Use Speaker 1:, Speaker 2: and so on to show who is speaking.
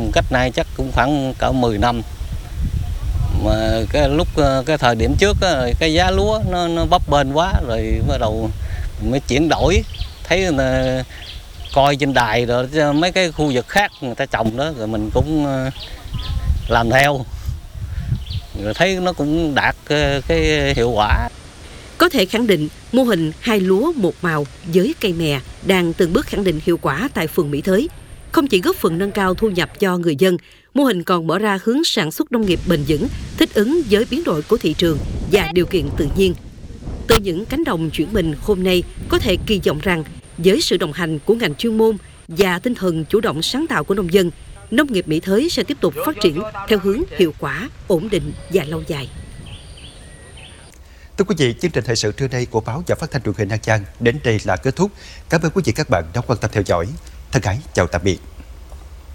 Speaker 1: trồng cách nay chắc cũng khoảng cỡ 10 năm. Mà cái thời điểm trước á, cái giá lúa nó bấp bênh quá rồi bắt đầu mới chuyển đổi, thấy coi trên đài rồi mấy cái khu vực khác người ta trồng đó rồi mình cũng làm theo, rồi thấy nó cũng đạt cái hiệu quả.
Speaker 2: Có thể khẳng định, mô hình 2 lúa 1 màu với cây mè đang từng bước khẳng định hiệu quả tại phường Mỹ Thới. Không chỉ góp phần nâng cao thu nhập cho người dân, mô hình còn mở ra hướng sản xuất nông nghiệp bền vững, thích ứng với biến đổi của thị trường và điều kiện tự nhiên. Từ những cánh đồng chuyển mình hôm nay, có thể kỳ vọng rằng với sự đồng hành của ngành chuyên môn và tinh thần chủ động sáng tạo của nông dân, nông nghiệp Mỹ Thới sẽ tiếp tục phát triển theo hướng hiệu quả, ổn định và lâu dài.
Speaker 3: Thưa quý vị, chương trình thời sự trưa nay của báo và phát thanh truyền hình An Giang đến đây là kết thúc. Cảm ơn quý vị các bạn đã quan tâm theo dõi. Thân ái chào tạm biệt.